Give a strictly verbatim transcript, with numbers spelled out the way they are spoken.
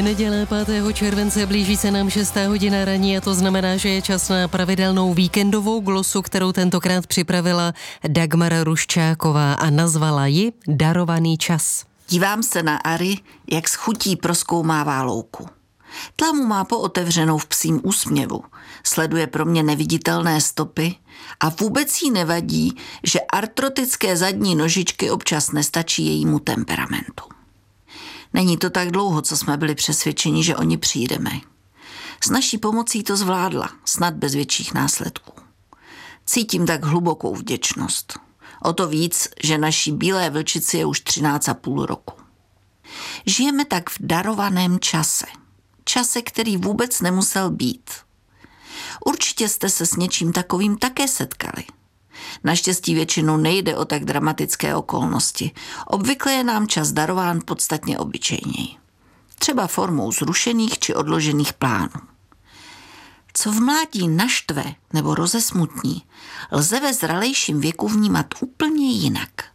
Neděle pátého července blíží se nám šestá hodina ranní a to znamená, že je čas na pravidelnou víkendovou glosu, kterou tentokrát připravila Dagmar Ruščáková a nazvala ji Darovaný čas. Dívám se na Ari, jak s chutí prozkoumává louku. Tlamu má pootevřenou v psím úsměvu, sleduje pro mě neviditelné stopy a vůbec jí nevadí, že artrotické zadní nožičky občas nestačí jejímu temperamentu. Není to tak dlouho, co jsme byli přesvědčeni, že o ní přijdeme. S naší pomocí to zvládla, snad bez větších následků. Cítím tak hlubokou vděčnost. O to víc, že naší bílé vlčici je už třináct a půl roku. Žijeme tak v darovaném čase. Čase, který vůbec nemusel být. Určitě jste se s něčím takovým také setkali. Naštěstí většinou nejde o tak dramatické okolnosti. Obvykle je nám čas darován podstatně obyčejněji. Třeba formou zrušených či odložených plánů. Co v mládí naštve nebo rozesmutní, lze ve zralejším věku vnímat úplně jinak.